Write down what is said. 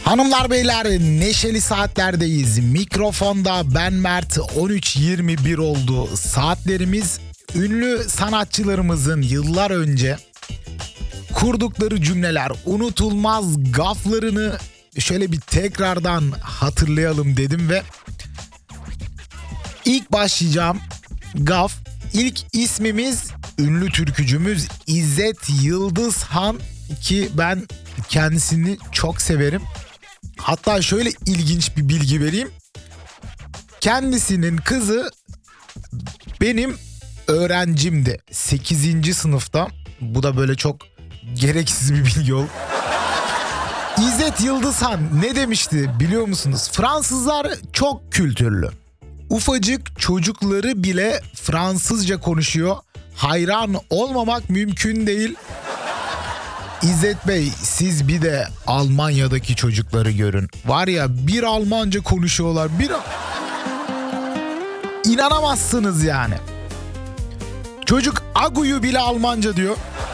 Hanımlar beyler, neşeli saatlerdeyiz. Mikrofonda ben Mert. 13.21 oldu saatlerimiz. Ünlü sanatçılarımızın yıllar önce kurdukları cümleler, unutulmaz gaflarını şöyle bir tekrardan hatırlayalım dedim ve ilk başlayacağım gaf. İlk ismimiz ünlü türkücümüz İzzet Yıldızhan, ki ben kendisini çok severim. Hatta şöyle ilginç bir bilgi vereyim. Kendisinin kızı benim öğrencimdi 8. sınıfta. Bu da böyle çok gereksiz bir bilgi oldu. İzzet Yıldızhan ne demişti biliyor musunuz? Fransızlar çok kültürlü. Ufacık çocukları bile Fransızca konuşuyor. Hayran olmamak mümkün değil. İzzet Bey, siz bir de Almanya'daki çocukları görün. Var ya, bir Almanca konuşuyorlar. İnanamazsınız yani. Çocuk Agu'yu bile Almanca diyor.